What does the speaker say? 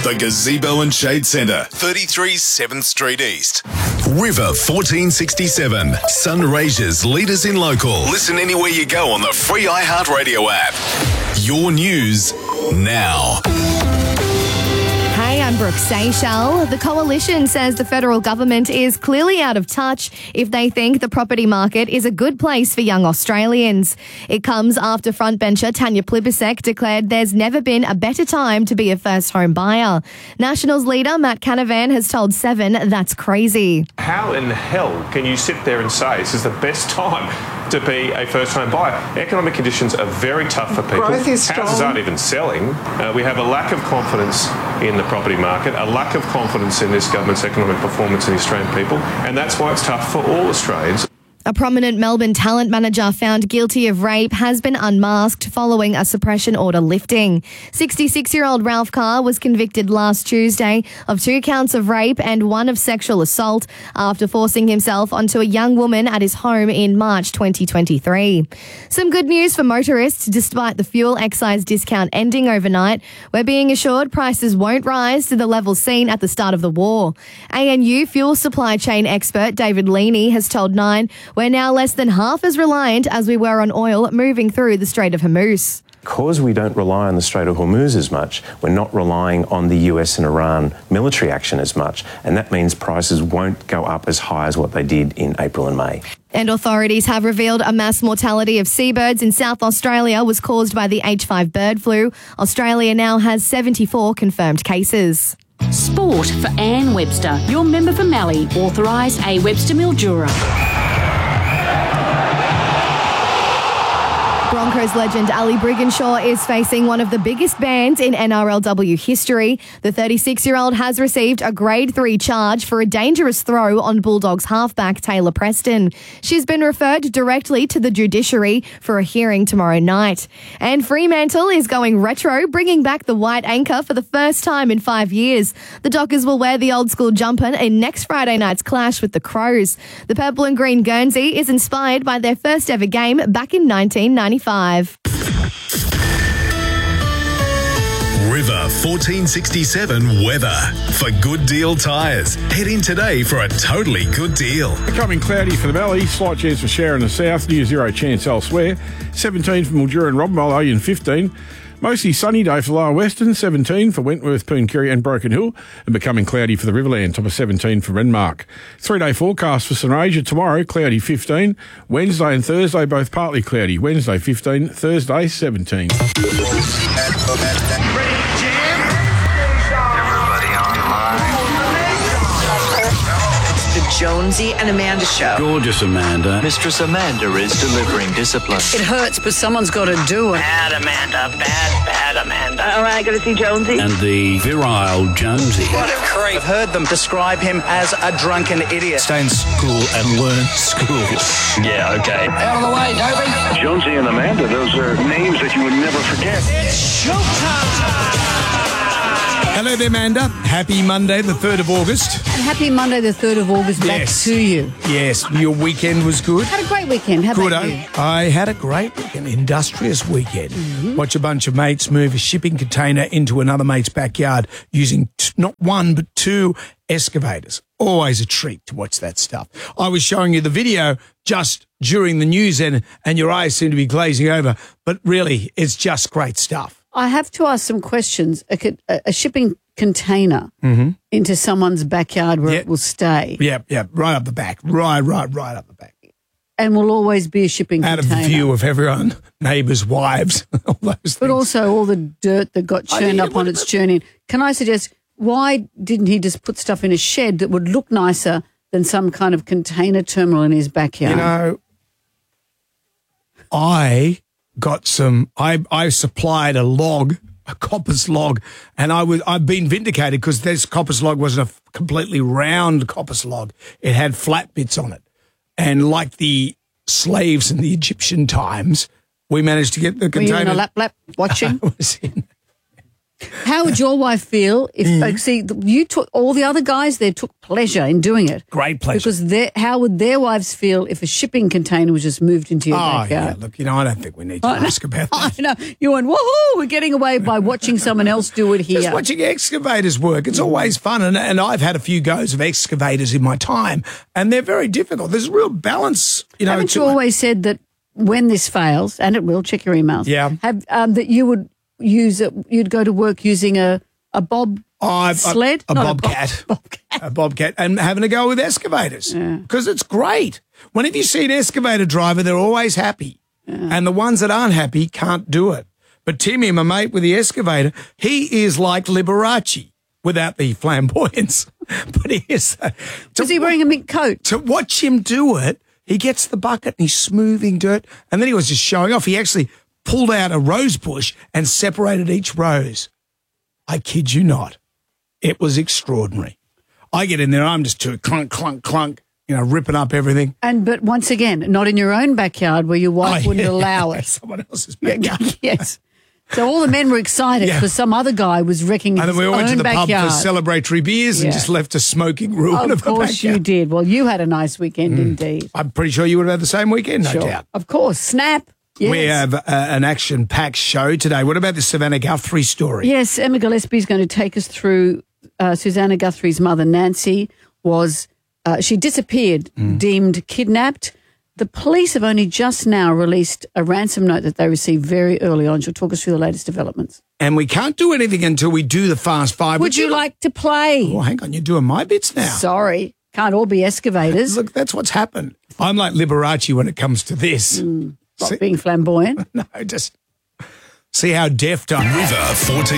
The Gazebo and Shade Centre, 33 7th Street East. River 1467, Sunraysia's leaders in local. Listen anywhere you go on the free iHeartRadio app. Your news now. Hey, I'm Brooke Seychelles. The Coalition says the federal government is clearly out of touch if they think the property market is a good place for young Australians. It comes after frontbencher Tanya Plibersek declared there's never been a better time to be a first home buyer. Nationals leader Matt Canavan has told Seven that's crazy. How in the hell can you sit there and say this is the best time to be a first-home buyer? Economic conditions are very tough for people. Growth is strong. Houses aren't even selling. We have a lack of confidence in the property market, a lack of confidence in this government's economic performance in the Australian people, and that's why it's tough for all Australians. A prominent Melbourne talent manager found guilty of rape has been unmasked following a suppression order lifting. 66-year-old Ralph Carr was convicted last Tuesday of 2 counts of rape and 1 of sexual assault after forcing himself onto a young woman at his home in March 2023. Some good news for motorists. Despite the fuel excise discount ending overnight, we're being assured prices won't rise to the levels seen at the start of the war. ANU fuel supply chain expert David Leaney has told Nine we're now less than half as reliant as we were on oil moving through the Strait of Hormuz. Because we don't rely on the Strait of Hormuz as much, we're not relying on the US and Iran military action as much, and that means prices won't go up as high as what they did in April and May. And authorities have revealed a mass mortality of seabirds in South Australia was caused by the H5 bird flu. Australia now has 74 confirmed cases. Sport for Anne Webster, your member for Mallee, authorised A. Webster Mildura. Broncos legend Ali Brigginshaw is facing one of the biggest bans in NRLW history. The 36-year-old has received a Grade 3 charge for a dangerous throw on Bulldogs halfback Taylor Preston. She's been referred directly to the judiciary for a hearing tomorrow night. And Fremantle is going retro, bringing back the white anchor for the first time in 5 years. The Dockers will wear the old-school jumper in next Friday night's clash with the Crows. The purple and green Guernsey is inspired by their first ever game back in 1995. River 1467 weather. For Good Deal Tyres, head in today for a totally good deal. Becoming cloudy for the valley, slight chance for shower in the south, near 0 chance elsewhere. 17 for Mildura and Robbenville, and 15. Mostly sunny day for Lower Western, 17 for Wentworth, Pooncarry and Broken Hill, and becoming cloudy for the Riverland, top of 17 for Renmark. 3-day forecast for Sunraysia tomorrow, cloudy 15. Wednesday and Thursday both partly cloudy. Wednesday 15, Thursday 17. The Jonesy and Amanda Show. Gorgeous Amanda. Mistress Amanda is delivering discipline. It hurts, but someone's got to do it. Bad Amanda, bad Amanda. All right, going to see Jonesy. And the virile Jonesy. What a creep. I've heard them describe him as a drunken idiot. Stay in school and learn school. Yeah, okay. Out of the way, Toby. Jonesy and Amanda, those are names that you would never forget. It's showtime. Hello there, Amanda. Happy Monday, the 3rd of August. And happy Monday, the 3rd of August, back to you. Yes, your weekend was good. Had a great weekend. How about you? I had a great weekend, industrious weekend. Watch a bunch of mates move a shipping container into another mate's backyard using not one but 2 excavators. Always a treat to watch that stuff. I was showing you the video just during the news and your eyes seem to be glazing over, but really, it's just great stuff. I have to ask some questions. A shipping container into someone's backyard where it will stay. Yeah, right up the back. Right up the back. And will always be a shipping container. Out of the view of everyone, neighbours' wives, all those things. But also all the dirt that got churned up on its journey. Can I suggest, why didn't he just put stuff in a shed that would look nicer than some kind of container terminal in his backyard? You know, I supplied a coppice log, and I've been vindicated because this coppice log wasn't a completely round coppice log. It had flat bits on it. And like the slaves in the Egyptian times, we managed to get the container. Were you in a lap watching? I was in. How would your wife feel if, see, you took, all the other guys there took pleasure in doing it. Great pleasure. Because how would their wives feel if a shipping container was just moved into your backyard? Yeah, look, I don't think we need to ask about that. I know. You went, woohoo, we're getting away by watching someone else do it here. Just watching excavators work. It's always fun. And I've had a few goes of excavators in my time, and they're very difficult. There's a real balance. Haven't you always said that when this fails, and it will, check your emails, that you would you'd go to work using a sled? A bobcat. A bobcat. And having a go with excavators. Because it's great. Whenever you see an excavator driver, they're always happy. And the ones that aren't happy can't do it. But Timmy, my mate with the excavator, he is like Liberace without the flamboyance. But he is. Is he wearing a mink coat? To watch him do it, he gets the bucket and he's smoothing dirt. And then he was just showing off. He actually pulled out a rose bush and separated each rose. I kid you not. It was extraordinary. I get in there, I'm just too clunk, clunk, clunk, ripping up everything. But once again, not in your own backyard where your wife wouldn't allow it. Someone else's backyard. Yes. So all the men were excited because some other guy was wrecking his own backyard. And then we went to the pub for celebratory beers and just left a smoking ruin of course you did. Well, you had a nice weekend indeed. I'm pretty sure you would have had the same weekend, no doubt. Of course. Snap. Yes. We have an action-packed show today. What about the Savannah Guthrie story? Yes, Emma Gillespie is going to take us through Susanna Guthrie's mother, Nancy, she disappeared, deemed kidnapped. The police have only just now released a ransom note that they received very early on. She'll talk us through the latest developments. And we can't do anything until we do the Fast Five. Would you like to play? Oh, hang on, you're doing my bits now. Sorry, can't all be excavators. Look, that's what's happened. I'm like Liberace when it comes to this. Not being flamboyant. No, just see how deft I am. River 14.